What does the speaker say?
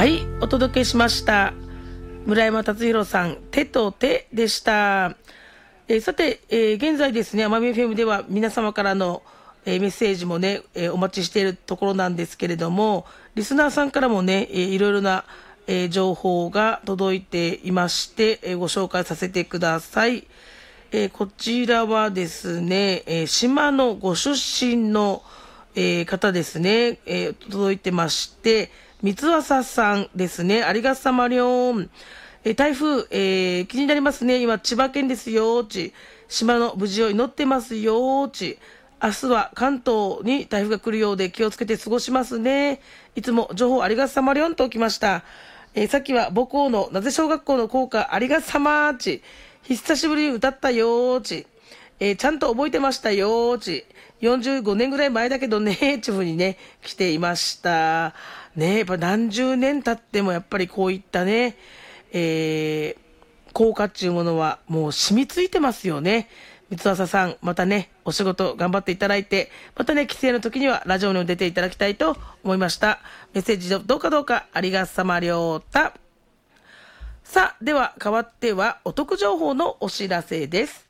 はいお届けしました。村山達弘さん手と手でした。さて、現在ですね奄美 FM では皆様からの、メッセージもね、お待ちしているところなんですけれども、リスナーさんからもね、いろいろな、情報が届いていまして、ご紹介させてください。こちらはですね、島のご出身の、方ですね、届いてまして、三朝さんですね、ありがさまりょん。台風、気になりますね。今千葉県ですよち。島の無事を祈ってますよち。明日は関東に台風が来るようで気をつけて過ごしますね。いつも情報ありがさまりょんときました。さっきは母校のなぜ小学校の校歌ありがさまち。久しぶりに歌ったよち。ちゃんと覚えてましたよち。45年ぐらい前だけどねちゅうふうにね来ていましたね。やっぱ何十年経ってもやっぱりこういったね、効果っていうものはもう染みついてますよね。三朝さんまたねお仕事頑張っていただいて、またね帰省の時にはラジオにも出ていただきたいと思いました。メッセージどうかありがさまりょうた。さあでは変わってはお得情報のお知らせです。